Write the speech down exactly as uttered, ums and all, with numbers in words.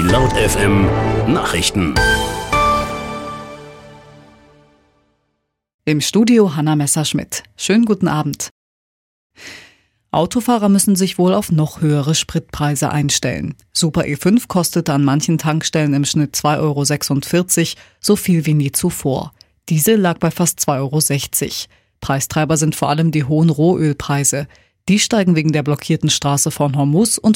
Laut F M Nachrichten. Im Studio Hanna Messerschmidt. Schönen guten Abend. Autofahrer müssen sich wohl auf noch höhere Spritpreise einstellen. Super E fünf kostet an manchen Tankstellen im Schnitt zwei Euro sechsundvierzig, so viel wie nie zuvor. Diesel lag bei fast zwei Euro sechzig. Preistreiber sind vor allem die hohen Rohölpreise. Die steigen wegen der blockierten Straße von Hormuz und